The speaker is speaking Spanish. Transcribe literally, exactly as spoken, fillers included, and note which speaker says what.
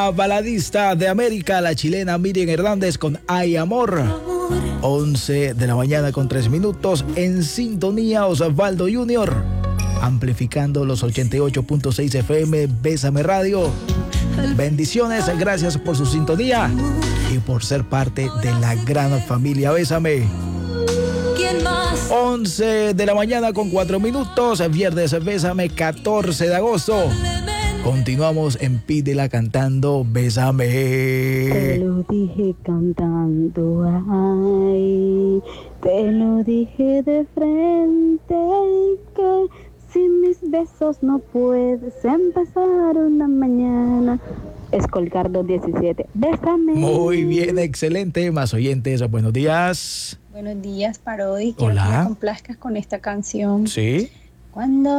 Speaker 1: Baladista de América, la chilena Miriam Hernández con Ay Amor. once de la mañana con tres minutos. En sintonía Osvaldo Junior, amplificando los ochenta y ocho punto seis F M Bésame Radio. Bendiciones, gracias por su sintonía y por ser parte de la gran familia Bésame. once de la mañana con cuatro minutos, viernes Bésame, catorce de agosto. Continuamos en Pídela cantando Bésame.
Speaker 2: Te lo dije cantando, ay, te lo dije de frente, que sin mis besos no puedes empezar una mañana. Escolcardo diecisiete, Bésame.
Speaker 1: Muy bien, excelente. Más oyentes, buenos días.
Speaker 3: Buenos días para hoy. Quiero
Speaker 1: Hola.
Speaker 3: que me complazcas con esta canción.
Speaker 1: Sí.
Speaker 3: Cuando